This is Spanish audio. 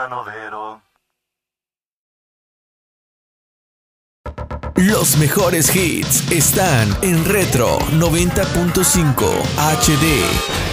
Novero. Los mejores hits están en Retro 90.5 HD.